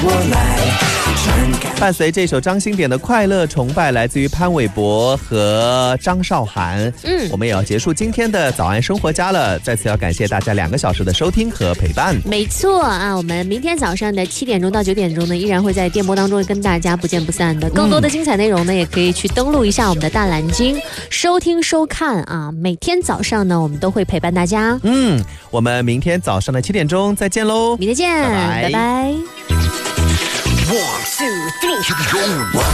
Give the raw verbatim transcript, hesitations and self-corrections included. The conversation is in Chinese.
我来传感。 伴随这首张新典的《快乐崇拜》，来自于潘玮柏和张韶涵。嗯，我们也要结束今天的早安生活家了。再次要感谢大家两个小时的收听和陪伴。 没错啊，我们明天早上的七点钟到九点钟呢，依然会在电波当中跟大家不见不散的。更多的精彩内容呢，也可以去登录一下我们的大蓝鲸，收听收看啊。每天早上呢，我们都会陪伴大家。 嗯，我们明天早上的七点钟再见喽， 明天见，拜拜。 One, two, three,